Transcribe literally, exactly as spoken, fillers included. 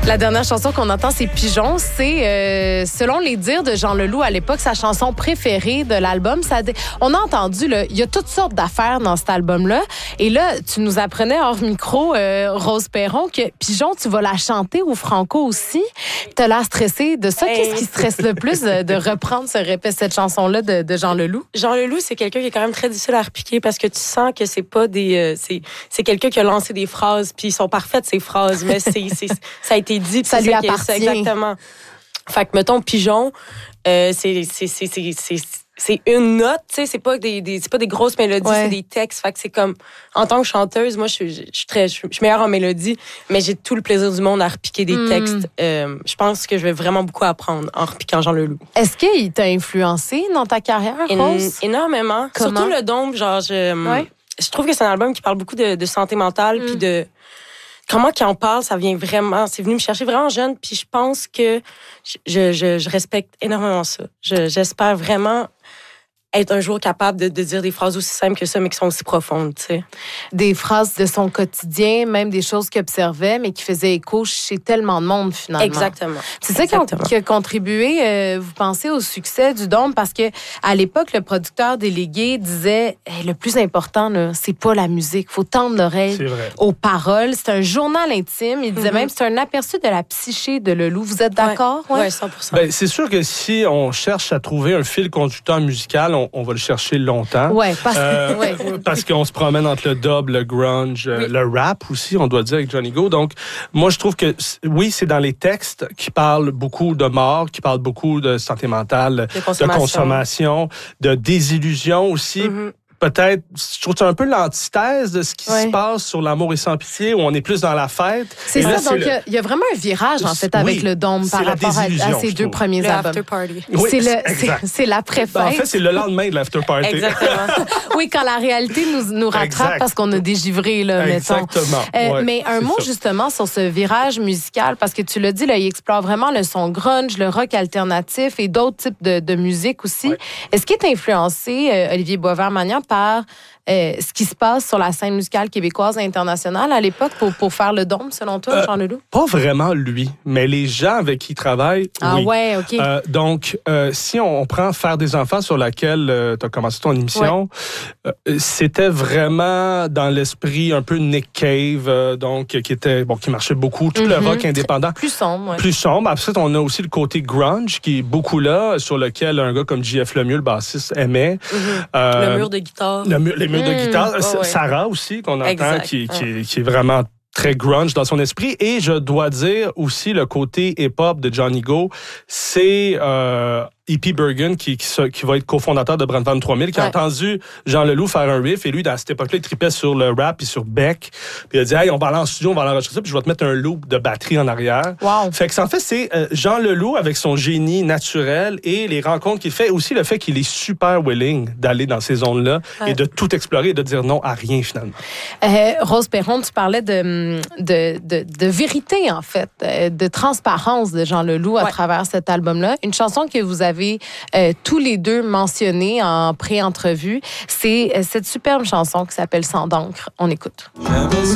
La dernière chanson qu'on entend, c'est Pigeon. C'est, euh, selon les dires de Jean Leloup à l'époque, sa chanson préférée de l'album. Ça, on a entendu, là, il y a toutes sortes d'affaires dans cet album-là. Et là, tu nous apprenais hors micro, euh, Rose Perron, que Pigeon, tu vas la chanter au Franco aussi. T'as l'air stressée de ça. Hey. Qu'est-ce qui stresse le plus de, de reprendre ce répète, cette chanson-là de, de Jean Leloup? Jean Leloup, c'est quelqu'un qui est quand même très difficile à repiquer parce que tu sens que c'est pas des... Euh, c'est, c'est quelqu'un qui a lancé des phrases, puis ils sont parfaites, ces phrases, mais c'est, c'est, ça a été dit. Ça lui ça appartient. C'est exactement. Fait que, mettons, Pigeon, euh, c'est, c'est, c'est, c'est, c'est, c'est une note, tu sais, c'est pas des, des, c'est pas des grosses mélodies, ouais. C'est des textes. Fait que c'est comme, en tant que chanteuse, moi, je suis, je suis très, je suis meilleure en mélodie, mais j'ai tout le plaisir du monde à repiquer des mm. textes. Euh, je pense que je vais vraiment beaucoup apprendre en repiquant Jean Leloup. Est-ce qu'il t'a influencé dans ta carrière, Rose? É- énormément. Comment? Surtout le Dôme, genre, je, ouais. je trouve que c'est un album qui parle beaucoup de, de santé mentale, mm. puis de, comment qu'il en parle, ça vient vraiment... C'est venu me chercher vraiment jeune, puis je pense que je, je, je respecte énormément ça. Je, j'espère vraiment être un jour capable de, de dire des phrases aussi simples que ça, mais qui sont aussi profondes, tu sais. Des phrases de son quotidien, même des choses qu'il observait, mais qui faisaient écho chez tellement de monde, finalement. Exactement. C'est ça qui a, qui a contribué, euh, vous pensez, au succès du Dôme, parce que à l'époque, le producteur délégué disait hey, le plus important, là, c'est pas la musique. Faut tendre l'oreille aux paroles. C'est un journal intime. Il disait mm-hmm. même c'est un aperçu de la psyché de Leloup. Vous êtes d'accord? Oui, ouais. ouais, cent pour cent. Ben, c'est sûr que si on cherche à trouver un fil conducteur musical, on on va le chercher longtemps. Ouais, parce, euh, ouais. parce qu'on se promène entre le dub, le grunge, oui. le rap aussi, on doit dire, avec Johnny Go. Donc, moi, je trouve que, oui, c'est dans les textes qui parlent beaucoup de mort, qui parlent beaucoup de santé mentale, de consommation, de, consommation, de désillusion aussi. Mm-hmm. Peut-être, je trouve que c'est un peu l'antithèse de ce qui ouais. se passe sur L'amour et sans pitié, où on est plus dans la fête. C'est et ça, là, donc il le... y, y a vraiment un virage, en fait, avec oui, le Dôme par rapport à, à ces deux premiers le albums. After party. Oui, c'est, le, c'est, c'est l'après-fête. Ben, en fait, c'est le lendemain de l'after party. Exactement. Oui, quand la réalité nous, nous rattrape exact. Parce qu'on a dégivré, là, mettons. Exactement. Euh, ouais, mais un mot, ça. Justement, sur ce virage musical, parce que tu l'as dit, là, il explore vraiment le son grunge, le rock alternatif et d'autres types de, de musique aussi. Ouais. Est-ce qu'il est influencé, euh, Olivier Boisvert-Magnan, par Euh, ce qui se passe sur la scène musicale québécoise et internationale à l'époque pour, pour faire le Dôme, selon toi, euh, Jean Leloup? Pas vraiment lui, mais les gens avec qui il travaille, ah oui. ouais, OK. Euh, donc, euh, si on, on prend Faire des enfants, sur laquelle euh, tu as commencé ton émission, ouais. euh, c'était vraiment dans l'esprit un peu Nick Cave, euh, donc qui était bon, qui marchait beaucoup, tout mm-hmm. le rock indépendant. Plus sombre, ouais. Plus sombre. Après, on a aussi le côté grunge, qui est beaucoup là, sur lequel un gars comme J F Lemieux, le bassiste, aimait. Mm-hmm. Euh, le mur de guitare. Le mur, les murs mmh, de guitare. Oh, ouais. Sarah aussi, qu'on entend, exact. qui, qui, qui est vraiment très grunge dans son esprit. Et je dois dire aussi le côté hip-hop de Johnny Go, c'est euh, E P Bergen, qui, qui, qui va être cofondateur de Brandvan trois mille, qui ouais. a entendu Jean Leloup faire un riff, et lui, dans cette époque-là, il tripait sur le rap et sur Beck. Puis il a dit, hey, on va aller en studio, on va l'enregistrer, puis je vais te mettre un loop de batterie en arrière. Wow. Fait que, en fait, c'est euh, Jean Leloup avec son génie naturel et les rencontres qu'il fait, aussi le fait qu'il est super willing d'aller dans ces zones-là ouais. et de tout explorer et de dire non à rien, finalement. Euh, Rose Perron, tu parlais de, de, de, de vérité, en fait, de transparence de Jean Leloup à ouais. travers cet album-là. Une chanson que vous avez Euh, tous les deux mentionnés en pré-entrevue. C'est euh, cette superbe chanson qui s'appelle Sang d'encre. On écoute.